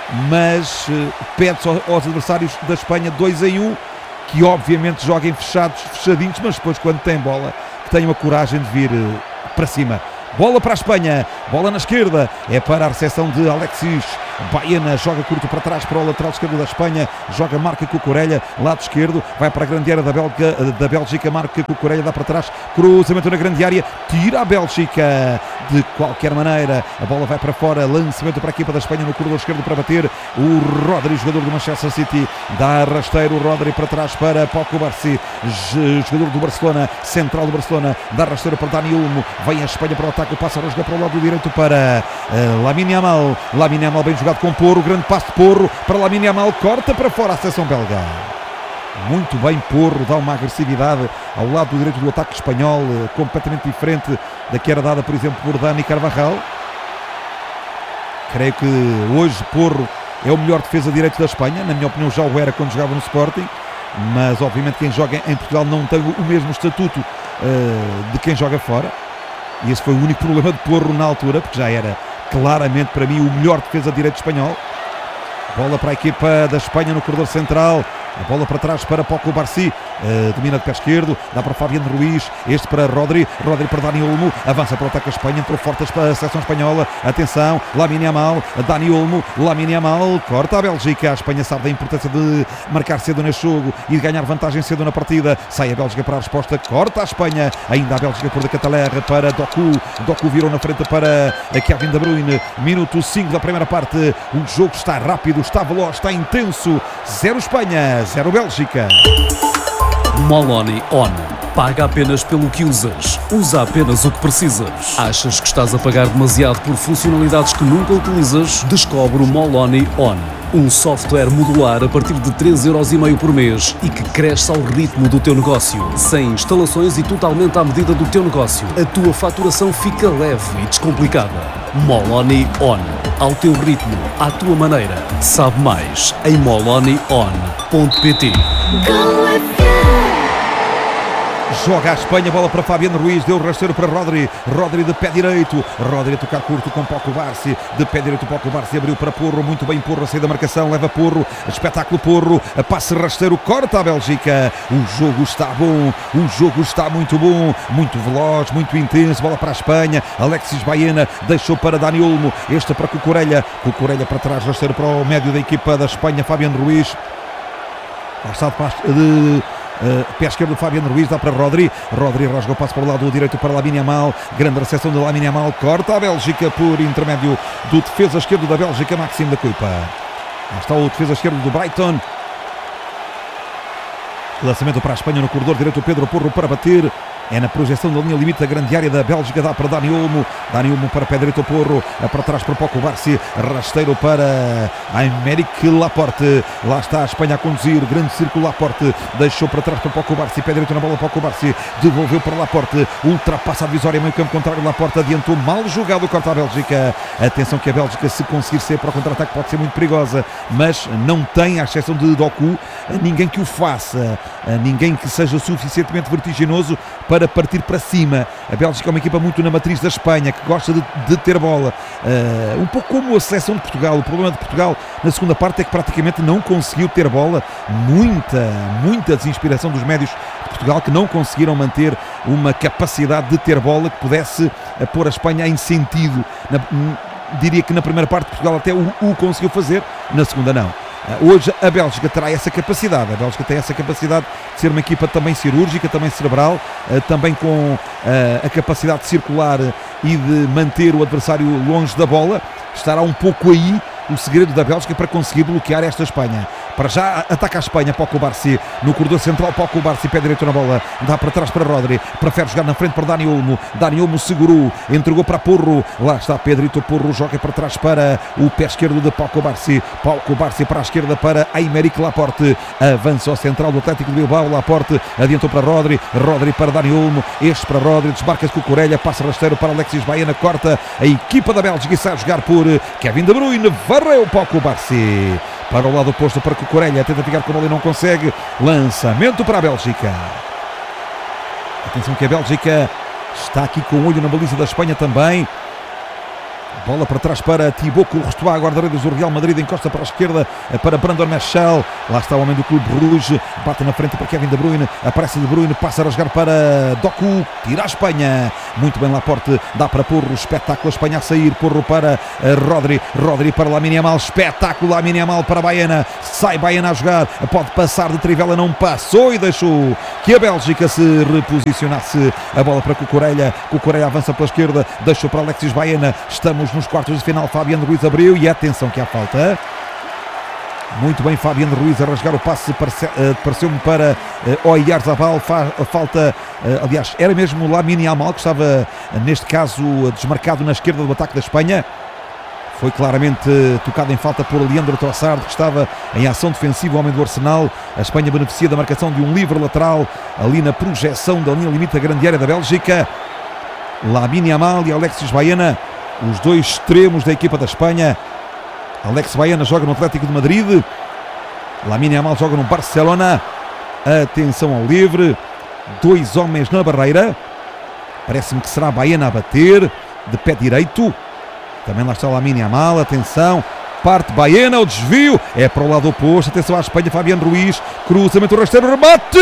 mas pede-se aos adversários da Espanha 2 em 1, que obviamente joguem fechadinhos, mas depois quando tem bola, que tenham a coragem de vir para cima. Bola para a Espanha, bola na esquerda, é para a recepção de Alexis Baena, joga curto para trás para o lateral esquerdo da Espanha, joga, marca com o Cucurella, lado esquerdo, vai para a grande área da Bélgica, marca com o Cucurella, dá para trás, cruzamento na grande área, tira a Bélgica, de qualquer maneira, a bola vai para fora, lançamento para a equipa da Espanha no corredor esquerdo para bater, o Rodri, jogador do Manchester City, dá rasteiro, o Rodri para trás para Pau Barça, jogador do Barcelona, central do Barcelona, dá rasteiro para Dani Olmo, vem a Espanha para o ataque, passa a rasgar para o lado direito para Lamine Yamal bem jogado com Porro, grande passo de Porro para Lamine Yamal, corta para fora a seleção belga. Muito bem, Porro dá uma agressividade ao lado do direito do ataque espanhol, completamente diferente da que era dada, por exemplo, por Dani Carvajal. Creio que hoje Porro é o melhor defesa direito da Espanha, na minha opinião já o era quando jogava no Sporting, mas obviamente quem joga em Portugal não tem o mesmo estatuto de quem joga fora, e esse foi o único problema de Porro na altura, porque já era claramente para mim o melhor defesa direito espanhol. Bola para a equipa da Espanha no corredor central. A bola para trás para Paco Barsi, domina de pé esquerdo, dá para Fabián Ruiz, este para Rodri, Rodri para Dani Olmo, avança para o ataque da Espanha, entrou forte para a seleção espanhola, atenção, Lamine Yamal, Dani Olmo, Lamine Yamal, corta a Bélgica, a Espanha sabe da importância de marcar cedo neste jogo e de ganhar vantagem cedo na partida, sai a Bélgica para a resposta, corta a Espanha, ainda a Bélgica por de Catalerra para Doku virou na frente para Kevin De Bruyne, minuto 5 da primeira parte, o jogo está rápido, está veloz, está intenso, 0 Espanha, 0 Bélgica. Moloni On. Paga apenas pelo que usas. Usa apenas o que precisas. Achas que estás a pagar demasiado por funcionalidades que nunca utilizas? Descobre o Moloni On. Um software modular a partir de 3,5€ por mês e que cresce ao ritmo do teu negócio. Sem instalações e totalmente à medida do teu negócio. A tua faturação fica leve e descomplicada. Moloni On. Ao teu ritmo, à tua maneira. Sabe mais em molonion.pt. Joga a Espanha, bola para Fabián Ruiz, deu o rasteiro para Rodri, Rodri de pé direito, Rodri a tocar curto com Paco Barsi, de pé direito Paco Barsi, abriu para Porro, muito bem Porro, a sair da marcação, leva Porro, espetáculo Porro, a passe rasteiro, corta a Bélgica, o jogo está bom, o jogo está muito bom, muito veloz, muito intenso, bola para a Espanha, Alexis Baena deixou para Dani Olmo, este para Cucurella para trás, rasteiro para o médio da equipa da Espanha, Fabián Ruiz, lá está de pé esquerdo do Fabián Ruiz, dá para Rodri, Rodri rasga o passo para o lado direito para Lamine Yamal, grande recepção de Lamine Yamal, corta a Bélgica por intermédio do defesa esquerdo da Bélgica, Maxime da Cuipa. Lá está o defesa esquerdo do Brighton. Lançamento para a Espanha no corredor direito, Pedro Porro para bater. É na projeção da linha limite da grande área da Bélgica, dá para Dani Olmo para pé direito Porro, para trás para Paco Barsi, rasteiro para Aymeric Laporte, lá está a Espanha a conduzir, grande círculo Laporte, deixou para trás para Paco Barsi, pé direito na bola Paco Barsi, devolveu para Laporte, ultrapassa a divisória, meio campo contrário, Laporte adiantou, mal jogado, corta a Bélgica, atenção que a Bélgica, se conseguir ser para o contra-ataque pode ser muito perigosa, mas não tem, à exceção de Doku, ninguém que o faça, ninguém que seja suficientemente vertiginoso para partir para cima. A Bélgica é uma equipa muito na matriz da Espanha, que gosta de ter bola, um pouco como a seleção de Portugal. O problema de Portugal na segunda parte é que praticamente não conseguiu ter bola, muita desinspiração dos médios de Portugal, que não conseguiram manter uma capacidade de ter bola que pudesse pôr a Espanha em sentido. Diria que na primeira parte Portugal até o conseguiu fazer, na segunda não. Hoje a Bélgica terá essa capacidade, a Bélgica tem essa capacidade de ser uma equipa também cirúrgica, também cerebral, também com a capacidade de circular e de manter o adversário longe da bola. Estará um pouco aí o segredo da Bélgica para conseguir bloquear esta Espanha. Para já ataca a Espanha, Paco Barsi no corredor central, Paco Barsi, pé direito na bola, dá para trás para Rodri, prefere jogar na frente para Dani Olmo segurou, entregou para Porro, lá está Pedrito Porro, joga para trás para o pé esquerdo de Paco Barsi para a esquerda para Aymeric Laporte, avança ao central do Atlético de Bilbao, Laporte adiantou para Rodri para Dani Olmo, este para Rodri, desmarca-se com Cucurella, passa rasteiro para Alexis Baena, corta a equipa da Bélgica e sai a jogar por Kevin De Bruyne, varreu Paco Barsi para o lado oposto para Cucurella, tenta ficar com a bola e não consegue, lançamento para a Bélgica. Atenção que a Bélgica está aqui com o olho na baliza da Espanha também. Bola para trás para Thibaut Courtois, guarda-redes do Real Madrid, encosta para a esquerda para Brandon Michel, lá está o homem do Clube Rouge, bate na frente para Kevin De Bruyne, aparece De Bruyne, passa a rasgar para Doku, tira a Espanha, muito bem Laporte, dá para Porro, espetáculo, a Espanha a sair, Porro para Rodri para Lamine Yamal, espetáculo, Lamine Yamal para Baena, sai Baena a jogar, pode passar de Trivela, não passou e deixou que a Bélgica se reposicionasse, a bola para Cucurella avança pela esquerda, deixou para Alexis Baena, estamos nos quartos de final, Fabián Ruiz abriu e atenção que há falta. Muito bem, Fabián Ruiz a rasgar o passe, pareceu-me para Oyarzabal, falta, aliás, era mesmo Lamine Yamal que estava, neste caso, desmarcado na esquerda do ataque da Espanha. Foi claramente tocado em falta por Leandro Trossard, que estava em ação defensiva, o homem do Arsenal. A Espanha beneficia da marcação de um livre lateral ali na projeção da linha limite da grande área da Bélgica. Lamine Yamal e Alexis Baena, os dois extremos da equipa da Espanha. Alex Baena joga no Atlético de Madrid, Lamine Yamal joga no Barcelona. Atenção ao livre, dois homens na barreira. Parece-me que será Baena a bater de pé direito. Também lá está o Lamine Yamal, atenção, parte Baena, o desvio, é para o lado oposto, atenção à Espanha, Fabián Ruiz, cruzamento rasteiro, remate!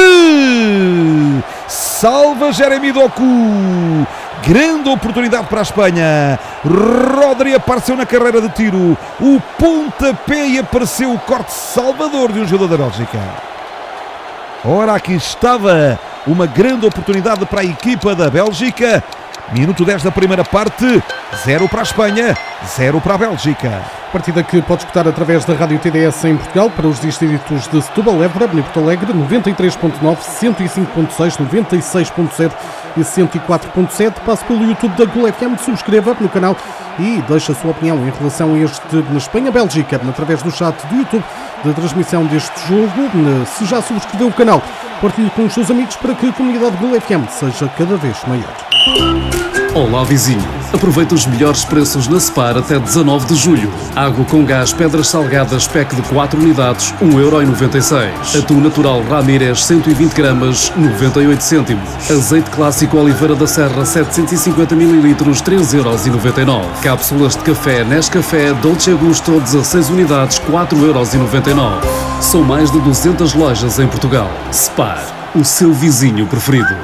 Salva Jeremy Doku, grande oportunidade para a Espanha. Rodri apareceu na carreira de tiro, o pontapé e apareceu o corte salvador de um jogador da Bélgica. Ora, aqui estava uma grande oportunidade para a equipa da Bélgica. Minuto 10 da primeira parte, 0 para a Espanha, 0 para a Bélgica. Partida que pode escutar através da Rádio TDS em Portugal para os distritos de Setúbal, Évora, Porto Alegre, 93.9, 105.6, 96.0 e 104.7. Passe pelo YouTube da Gol FM, subscreva no canal e deixe a sua opinião em relação a este Espanha-Bélgica através do chat do YouTube da transmissão deste jogo. Se já subscreveu o canal, partilhe com os seus amigos para que a comunidade Gol FM seja cada vez maior. Olá vizinho, aproveita os melhores preços na Spar até 19 de julho. Água com gás Pedras Salgadas pack de 4 unidades, 1,96€. Atum natural Ramírez 120 gramas, 98 cêntimos. Azeite clássico Oliveira da Serra 750 ml, 3,99€. Cápsulas de café Nescafé Dolce Gusto 16 unidades, 4,99€. São mais de 200 lojas em Portugal. Spar, o seu vizinho preferido.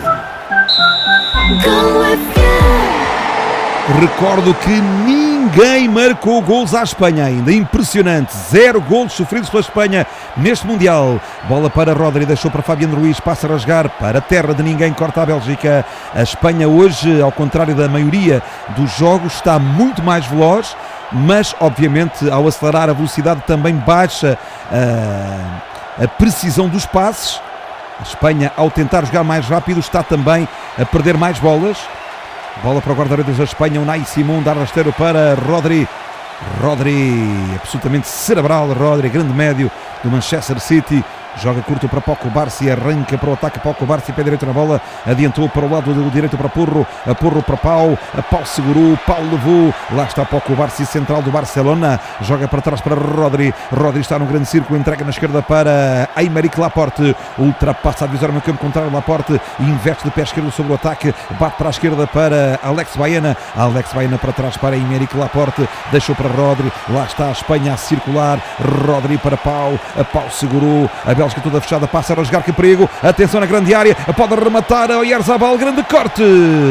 Go FM. Recordo que ninguém marcou gols à Espanha ainda. Impressionante. 0 gols sofridos pela Espanha neste Mundial. Bola para Rodri, deixou para Fabián Ruiz, passa a rasgar para a terra de ninguém, corta a Bélgica. A Espanha hoje, ao contrário da maioria dos jogos, está muito mais veloz, mas obviamente ao acelerar a velocidade também baixa a precisão dos passes. A Espanha, ao tentar jogar mais rápido, está também a perder mais bolas. Bola para o guarda-redes da Espanha, Unai Simón, dá rasteiro para Rodri. Rodri, absolutamente cerebral, Rodri, grande médio do Manchester City. Joga curto para Pau Cubarsí, arranca para o ataque, Pau Cubarsí, pé direito na bola, adiantou para o lado do direito para Porro, a Porro para Pau, a Pau segurou, Pau levou, lá está Pau Cubarsí, central do Barcelona, joga para trás para Rodri, Rodri está no grande círculo, entrega na esquerda para Aymeric Laporte, ultrapassa a divisória no campo contrário, Laporte investe de pé esquerdo sobre o ataque, bate para a esquerda para Alex Baena, Alex Baena para trás para Aymeric Laporte, deixou para Rodri, lá está a Espanha a circular, Rodri para Pau, a Pau segurou, a Bélgica toda fechada, passa a rasgar, que perigo, atenção na grande área, pode rematar a Oyarzabal, grande corte,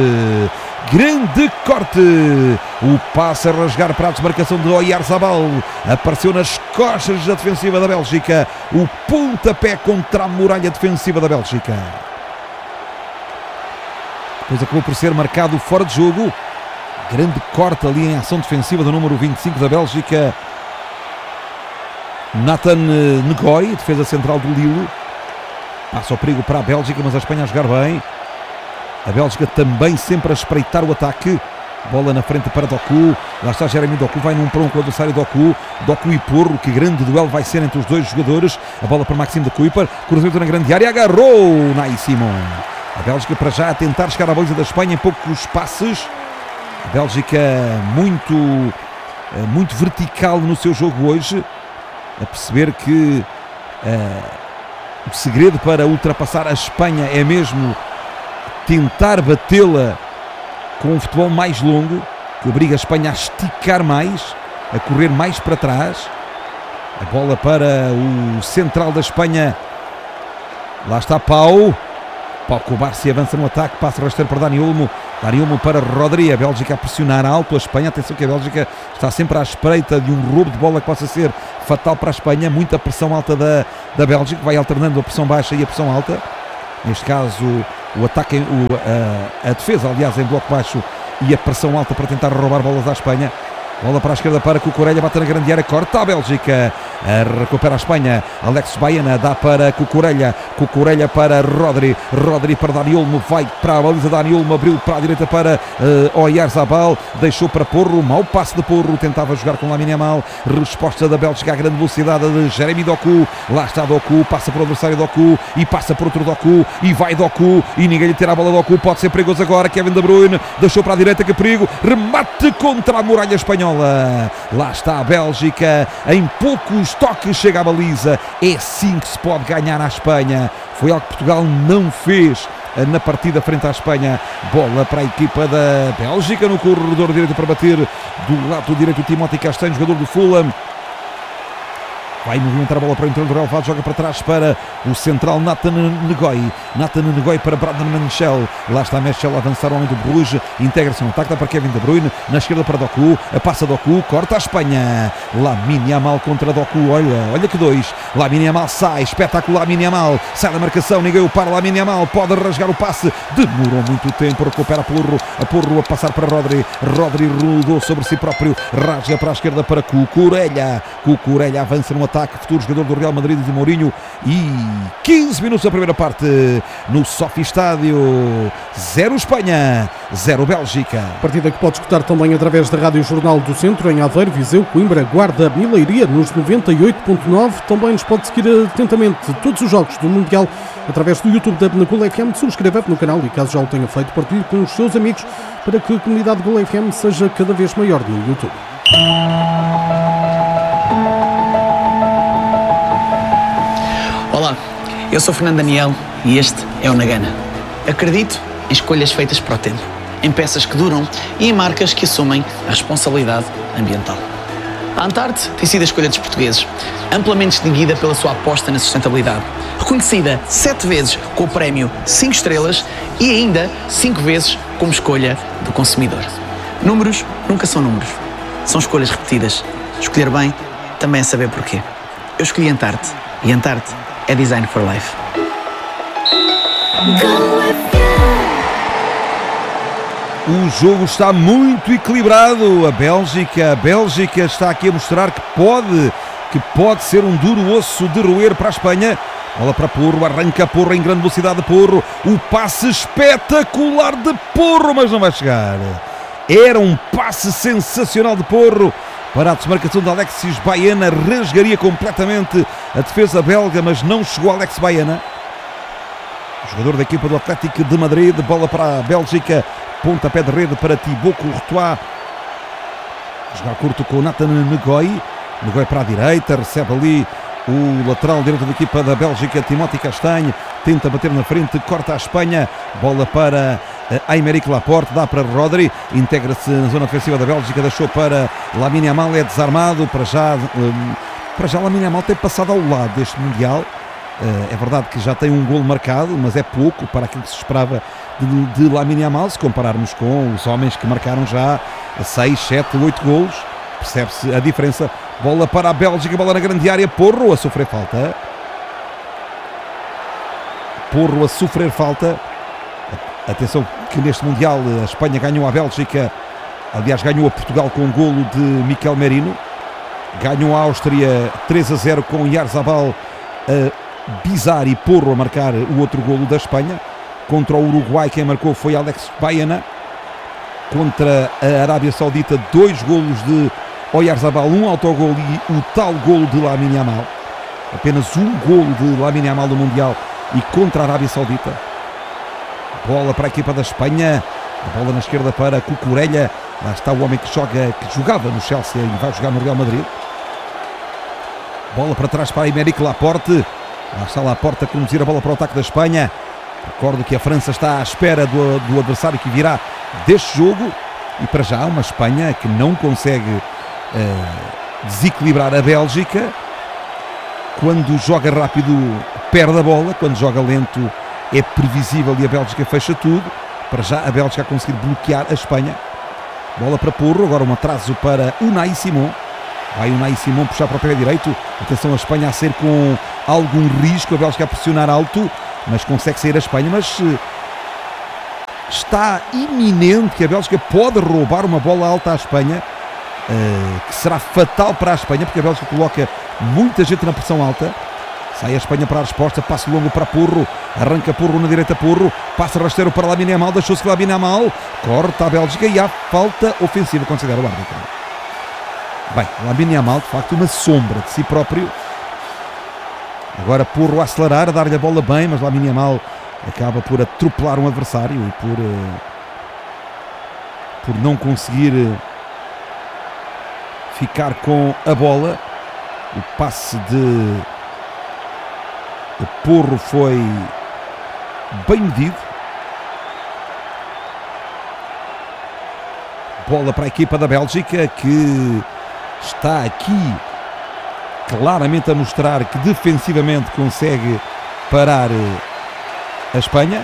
o passe a rasgar para a desmarcação de Oyarzabal, apareceu nas costas da defensiva da Bélgica, o pontapé contra a muralha defensiva da Bélgica, depois acabou por ser marcado fora de jogo, grande corte ali em ação defensiva do número 25 da Bélgica, Nathan Ngoy, defesa central do Lille, passa o perigo para a Bélgica, mas a Espanha a jogar bem, a Bélgica também sempre a espreitar o ataque, bola na frente para Doku, lá está Jeremy Doku, vai num para um com o adversário Doku e Porro, que grande duelo vai ser entre os dois jogadores, a bola para Maxime de Kuiper, cruzamento na grande área, agarrou Unai Simón, a Bélgica para já a tentar chegar à baliza da Espanha em poucos passes, a Bélgica muito vertical no seu jogo hoje, a perceber que o segredo para ultrapassar a Espanha é mesmo tentar batê-la com um futebol mais longo, que obriga a Espanha a esticar mais, a correr mais para trás. A bola para o central da Espanha, lá está Pau Cubarsí, avança no ataque, passa a rasteiro para Dani Olmo para Rodri, a Bélgica a pressionar alto a Espanha, atenção que a Bélgica está sempre à espreita de um roubo de bola que possa ser fatal para a Espanha, muita pressão alta da Bélgica, vai alternando a pressão baixa e a pressão alta, neste caso o ataque, a defesa aliás em bloco baixo e a pressão alta para tentar roubar bolas à Espanha. Bola para a esquerda para Cucurella, bate na grande área, corta a Bélgica, recupera a Espanha. Alex Baena dá para Cucurella, Cucurella para Rodri, Rodri para Dani Olmo, vai para a baliza, Dani Olmo abriu para a direita para Oyarzabal, deixou para Porro, mau passe de Porro, tentava jogar com Lamine Yamal, resposta da Bélgica à grande velocidade de Jeremy Doku, lá está Doku, passa para o adversário Doku e passa para outro Doku e vai Doku e ninguém lhe tira a bola. Doku pode ser perigoso agora, Kevin De Bruyne deixou para a direita, que perigo, remate contra a muralha espanhola. Lá está a Bélgica, em poucos toques chega à baliza. É assim que se pode ganhar à Espanha. Foi algo que Portugal não fez na partida frente à Espanha. Bola para a equipa da Bélgica no corredor direito para bater do lado direito o Timothy Castanho, jogador do Fulham. Vai movimentar a bola para o interior do Real Madrid, joga para trás para o central Nathan Nguy. Nathan Nguy para Brandon Menchel. Lá está Menchel a avançar ao homem do Bruges. Integra-se no ataque, dá para Kevin De Bruyne. Na esquerda para Doku. Passa Doku, corta a Espanha. Lamine Yamal contra Doku. Olha que dois. Lamine Yamal sai. Espetacular Lamine Yamal. Sai da marcação, ninguém o para. Lamine Yamal pode rasgar o passe. Demorou muito tempo. Recupera Porro a passar para Rodri. Rodri rodou sobre si próprio. Rasga para a esquerda para Cucurella. Cucurella avança no ataque. Futuro jogador do Real Madrid de Mourinho. E 15 minutos da primeira parte no Sofi Estádio. 0 Espanha, 0 Bélgica. Partida que pode escutar também através da Rádio Jornal do Centro em Aveiro, Viseu, Coimbra, Guarda, Leiria nos 98.9. Também nos pode seguir atentamente todos os jogos do Mundial através do YouTube da Gol FM. Subscreva no canal e, caso já o tenha feito, partilhe com os seus amigos para que a comunidade Gol FM seja cada vez maior no YouTube. Olá, eu sou Fernando Daniel e este é o Nagana. Acredito em escolhas feitas para o tempo, em peças que duram e em marcas que assumem a responsabilidade ambiental. A Antarte tem sido a escolha dos portugueses, amplamente distinguida pela sua aposta na sustentabilidade, reconhecida 7 vezes com o prémio 5 estrelas e ainda 5 vezes como escolha do consumidor. Números nunca são números, são escolhas repetidas. Escolher bem também é saber porquê. Eu escolhi Antarte e Antarte é Design for Life. O jogo está muito equilibrado. A Bélgica está aqui a mostrar que pode ser um duro osso de roer para a Espanha. Bola para Porro, arranca Porro em grande velocidade. Porro, o passe espetacular de Porro, mas não vai chegar. Era um passe sensacional de Porro. Para a desmarcação de Alexis Baena, rasgaria completamente a defesa belga, mas não chegou Alex Baena. O jogador da equipa do Atlético de Madrid, bola para a Bélgica, pontapé de rede para Thibaut Courtois. Jogar curto com Nathan Nguy. Nguy para a direita, recebe ali o lateral direito da equipa da Bélgica, Timothy Castanho, tenta bater na frente, corta a Espanha, bola para Aymeric Laporte, dá para Rodri, integra-se na zona ofensiva da Bélgica, deixou para Lamine Yamal, é desarmado, para já Lamine Yamal tem passado ao lado deste Mundial. É verdade que já tem um golo marcado, mas é pouco para aquilo que se esperava de Lamine Yamal, se compararmos com os homens que marcaram já 6, 7, 8 golos, percebe-se a diferença. Bola para a Bélgica, bola na grande área, Porro a sofrer falta. Porro a sofrer falta. Atenção que neste Mundial a Espanha ganhou a Bélgica, aliás ganhou a Portugal com um golo de Mikel Merino. Ganhou a Áustria 3-0 com Oyarzabal, Bizarre e Porro a marcar o outro golo da Espanha. Contra o Uruguai quem marcou foi Alex Baena. Contra a Arábia Saudita 2 golos de Oyarzabal, um autogolo e o tal golo de Lamine Yamal. Apenas um golo de Lamine Yamal no Mundial e contra a Arábia Saudita. Bola para a equipa da Espanha. A bola na esquerda para Cucurella. Lá está o homem que jogava no Chelsea e vai jogar no Real Madrid. Bola para trás para Aymeric Laporte. Lá está Laporte a conduzir a bola para o ataque da Espanha. Recordo que a França está à espera do adversário que virá deste jogo. E para já uma Espanha que não consegue desequilibrar a Bélgica. Quando joga rápido perde a bola, quando joga lento é previsível e a Bélgica fecha tudo. Para já a Bélgica a conseguir bloquear a Espanha. Bola para Porro, agora um atraso para Unai Simon. Vai Unai Simon puxar para o pé direito. Atenção a Espanha a ser com algum risco, a Bélgica a pressionar alto, mas consegue sair a Espanha, mas está iminente que a Bélgica pode roubar uma bola alta à Espanha. que será fatal para a Espanha, porque a Bélgica coloca muita gente na pressão alta. Sai a Espanha para a resposta, passo longo para Porro, arranca Porro na direita, Porro, passa rasteiro para Lamine Yamal, deixou-se que Lamine Yamal corta a Bélgica e há falta ofensiva, considera o árbitro. Bem, Lamine Yamal, de facto, uma sombra de si próprio. Agora Porro a acelerar, a dar-lhe a bola bem, mas Lamine Yamal acaba por atropelar um adversário e por não conseguir ficar com a bola. O passe de Porro foi bem medido. Bola para a equipa da Bélgica, que está aqui claramente a mostrar que defensivamente consegue parar a Espanha.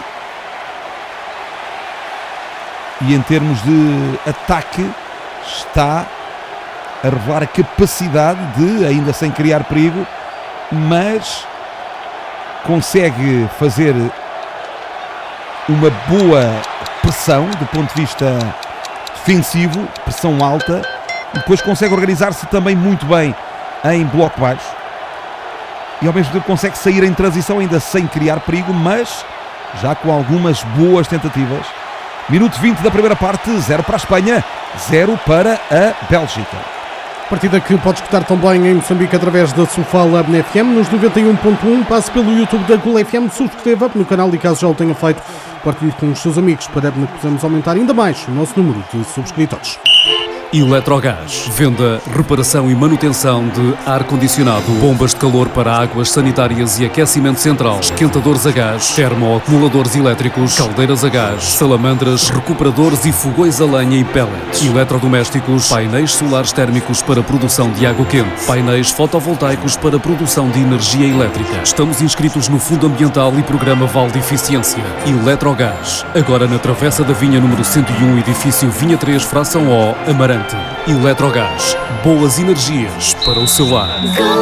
E em termos de ataque está a revelar a capacidade de, ainda sem criar perigo, mas consegue fazer uma boa pressão do ponto de vista defensivo, pressão alta, e depois consegue organizar-se também muito bem em bloco baixo e ao mesmo tempo consegue sair em transição ainda sem criar perigo, mas já com algumas boas tentativas. Minuto 20 da primeira parte, 0 para a Espanha, 0 para a Bélgica. Partida que pode escutar também em Moçambique através da Sofala FM nos 91.1. Passe pelo YouTube da Gol FM, subscreva no canal e caso já o tenha feito, partilhe com os seus amigos para que possamos aumentar ainda mais o nosso número de subscritores. Eletrogás. Venda, reparação e manutenção de ar-condicionado, bombas de calor para águas sanitárias e aquecimento central, esquentadores a gás, termoacumuladores elétricos, caldeiras a gás, salamandras, recuperadores e fogões a lenha e pellets, eletrodomésticos, painéis solares térmicos para produção de água quente, painéis fotovoltaicos para produção de energia elétrica. Estamos inscritos no Fundo Ambiental e Programa Val de Eficiência. Eletrogás. Agora na Travessa da Vinha número 101, edifício Vinha 3, fração O, Amarante. Eletrogás, boas energias para o seu lar.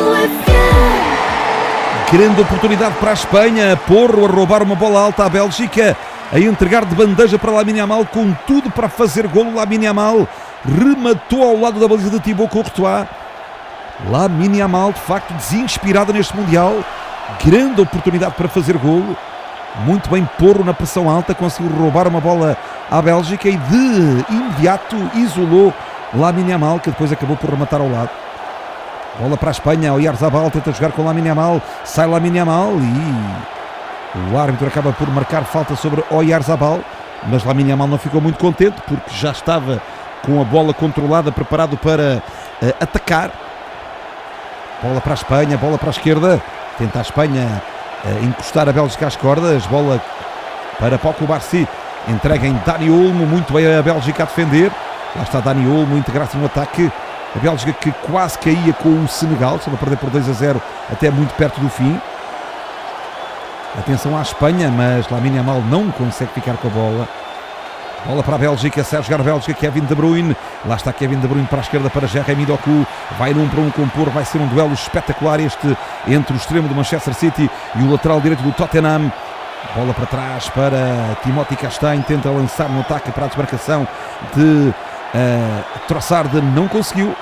Grande oportunidade para a Espanha. Porro a roubar uma bola alta à Bélgica, a entregar de bandeja para Lamine Yamal, com tudo para fazer golo. Lamine Yamal rematou ao lado da baliza de Thibaut Courtois. Lamine Yamal, de facto, desinspirado neste Mundial. Grande oportunidade para fazer golo. Muito bem Porro na pressão alta, conseguiu roubar uma bola à Bélgica e de imediato isolou Lamine Yamal, que depois acabou por rematar ao lado. Bola para a Espanha, Oyarzabal tenta jogar com Lamine Yamal, sai Lamine Yamal e o árbitro acaba por marcar falta sobre Oyarzabal, mas Lamine Yamal não ficou muito contente porque já estava com a bola controlada, preparado para atacar. Bola para a Espanha, bola para a esquerda, tenta a Espanha encostar a Bélgica às cordas, bola para Pau Cubarsí, entrega em Dani Olmo, muito bem a Bélgica a defender, lá está Dani Olmo, integrar-se no ataque, a Bélgica que quase caía com o Senegal, estava a perder por 2-0 até muito perto do fim. Atenção à Espanha, mas Lamine Yamal não consegue ficar com a bola. Bola para a Bélgica, sai a jogar a Bélgica, Kevin De Bruyne, lá está Kevin De Bruyne para a esquerda para Jeremy Doku, vai num para um com Porro, vai ser um duelo espetacular este entre o extremo do Manchester City e o lateral direito do Tottenham. Bola para trás para Timothy Castagne, tenta lançar no ataque para a desmarcação de Trossard, não conseguiu.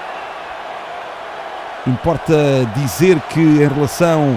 Importa dizer que em relação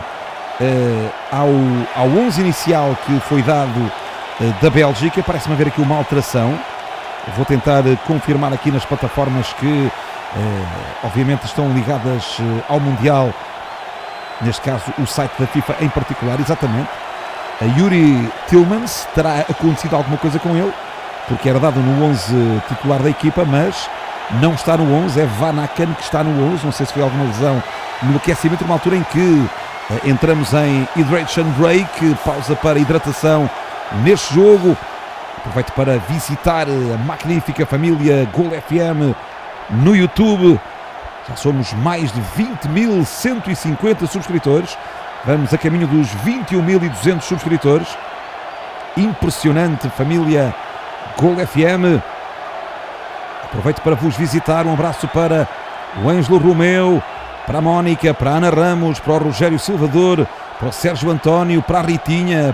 ao 11 inicial que foi dado da Bélgica, parece-me haver aqui uma alteração. Vou tentar confirmar aqui nas plataformas que obviamente estão ligadas ao Mundial, neste caso o site da FIFA em particular. Exatamente, a Yuri Tillmans, terá acontecido alguma coisa com ele, porque era dado no 11 titular da equipa, mas não está no 11, é Van Aken que está no 11, não sei se foi alguma lesão no aquecimento, numa altura em que entramos em hydration break, pausa para hidratação neste jogo. Aproveito para visitar a magnífica família Gol FM no YouTube. Já somos mais de 20.150 subscritores. Vamos a caminho dos 21.200 subscritores. Impressionante família Gol FM. Aproveito para vos visitar. Um abraço para o Ângelo Romeu, para a Mónica, para a Ana Ramos, para o Rogério Salvador, para o Sérgio António, para a Ritinha,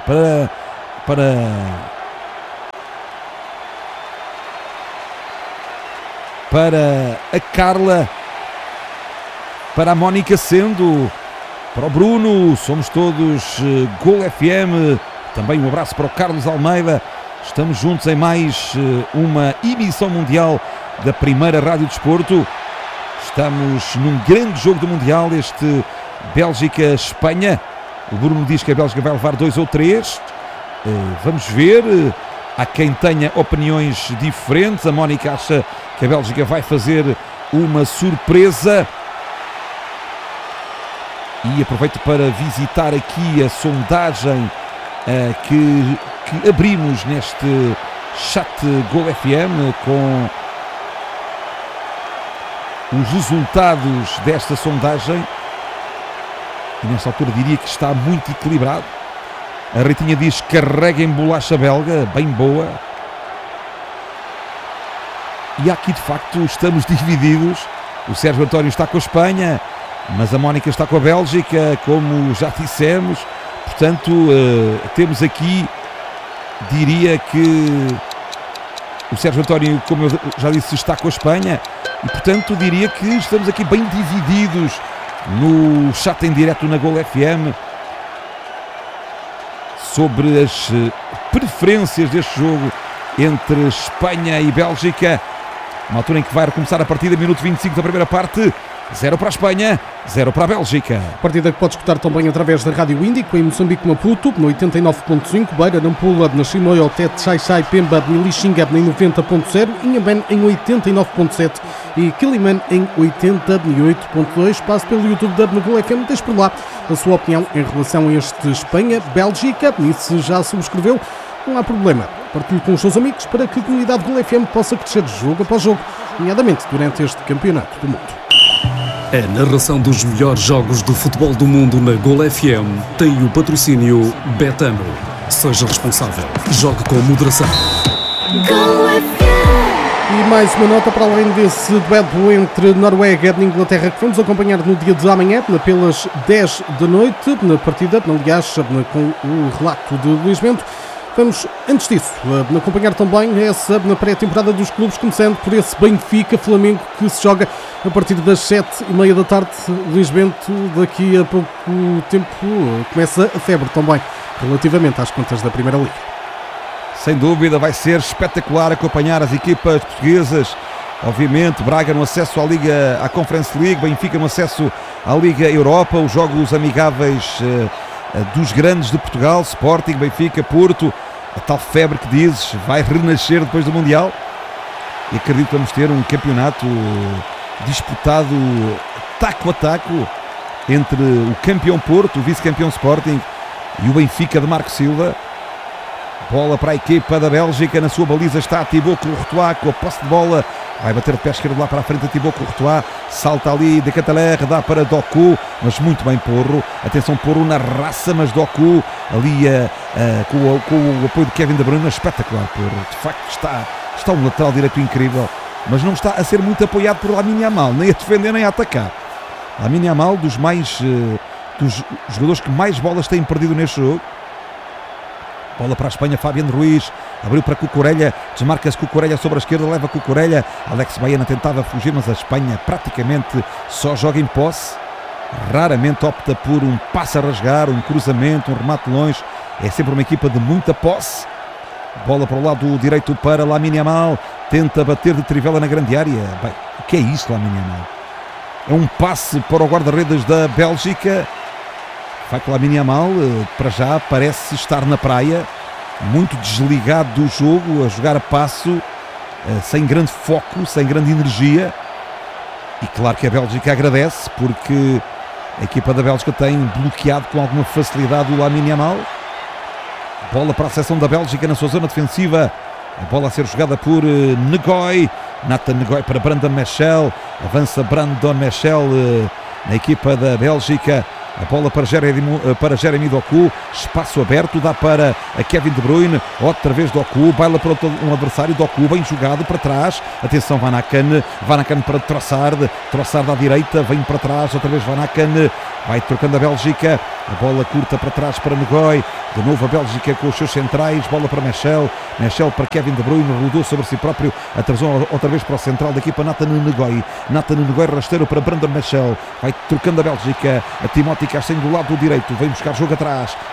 para para a Carla, para a Mónica Sendo, para o Bruno, somos todos Gol FM, também um abraço para o Carlos Almeida. Estamos juntos em mais uma emissão mundial da primeira Rádio Desporto. Estamos num grande jogo do Mundial, este Bélgica-Espanha. O Bruno diz que a Bélgica vai levar 2 ou 3. Vamos ver. Há quem tenha opiniões diferentes. A Mónica acha que a Bélgica vai fazer uma surpresa. E aproveito para visitar aqui a sondagem que abrimos neste chat Gol FM com os resultados desta sondagem. E nesta altura diria que está muito equilibrado. A Ritinha diz: carreguem bolacha belga, bem boa. E aqui de facto estamos divididos. O Sérgio António está com a Espanha, mas a Mónica está com a Bélgica, como já dissemos. Portanto, temos aqui, diria que o Sérgio António, como eu já disse, está com a Espanha. E portanto diria que estamos aqui bem divididos no chat em direto na Gol FM sobre as preferências deste jogo entre Espanha e Bélgica. Uma altura em que vai recomeçar a partida, minuto 25 da primeira parte. 0 para a Espanha, 0 para a Bélgica. Partida que pode escutar também através da Rádio Índico, em Moçambique, Maputo, no 89.5, Beira, Nampula, na Chimoio, Tete, Xai-Xai, Pemba, Nilixinga, em 90.0, Inhaben em 89.7 e Quiliman em 88.2. Passe pelo YouTube da Gol FM, deixe por lá a sua opinião em relação a este Espanha-Bélgica. E se já subscreveu, não há problema. Partilhe com os seus amigos para que a comunidade Gol FM possa crescer jogo após jogo, nomeadamente durante este campeonato do mundo. A narração dos melhores jogos do futebol do mundo na Gol FM tem o patrocínio Betano. Seja responsável. Jogue com moderação. Go FM. E mais uma nota para além desse duelo entre Noruega e Inglaterra que vamos acompanhar no dia de amanhã, pelas 10 da noite, na partida, aliás, com o relato de Luís Bento. Vamos, antes disso, acompanhar também essa na pré-temporada dos clubes, começando por esse Benfica-Flamengo que se joga a partir das 7h30 da tarde. Luís Bento, daqui a pouco tempo começa a febre também, relativamente às contas da Primeira Liga. Sem dúvida, vai ser espetacular acompanhar as equipas portuguesas. Obviamente, Braga no acesso à Liga, à Conference League, Benfica no acesso à Liga Europa, os jogos amigáveis dos grandes de Portugal, Sporting, Benfica, Porto. A tal febre que dizes vai renascer depois do Mundial. E acredito que vamos ter um campeonato disputado taco a taco entre o campeão Porto, o vice-campeão Sporting e o Benfica de Marco Silva. Bola para a equipa da Bélgica, na sua baliza está Thibaut Courtois com a posse de bola, vai bater de pé esquerdo lá para a frente a Thibaut Courtois, salta ali de Cataler, dá para Doku, mas muito bem Porro, atenção Porro na raça, mas Doku ali com o apoio de Kevin De Bruyne, espetacular Porro, de facto está um lateral direito incrível, mas não está a ser muito apoiado por Lamine Yamal, nem a defender nem a atacar. Lamine Yamal, dos jogadores que mais bolas têm perdido neste jogo. Bola para a Espanha, Fabián Ruiz, abriu para Cucurella, desmarca-se Cucurella sobre a esquerda, leva Cucurella, Alex Baena tentava fugir, mas a Espanha praticamente só joga em posse, raramente opta por um passe a rasgar, um cruzamento, um remate longe, é sempre uma equipa de muita posse. Bola para o lado direito para Lamine Yamal, tenta bater de trivela na grande área. Bem, o que é isto, Lamine Yamal? É um passe para o guarda-redes da Bélgica. Vai com Lamine Yamal, para já parece estar na praia, muito desligado do jogo, a jogar a passo, sem grande foco, sem grande energia. E claro que a Bélgica agradece, porque a equipa da Bélgica tem bloqueado com alguma facilidade o Lamine Yamal. Bola para a seção da Bélgica na sua zona defensiva, a bola a ser jogada por Ngoy, Nathan Ngoy para Brandon Michel, avança Brandon Michel na equipa da Bélgica. A bola para Jeremy Doku, espaço aberto, dá para a Kevin De Bruyne, outra vez Doku, baila para um adversário, Doku bem jogado para trás, atenção Van Aken para Trossard à direita, vem para trás, outra vez Van Aken, vai trocando a Bélgica, A bola curta para trás para Ngoy. De novo a Bélgica com os seus centrais. Bola para Michel. Michel para Kevin De Bruyne. Rodou sobre si próprio. Atrasou outra vez para o central da equipa Nathan Ngoy. Nathan Ngoy rasteiro para Brandon Michel. Vai trocando a Bélgica. A Timóteo Castanho do lado direito. Vem buscar jogo atrás.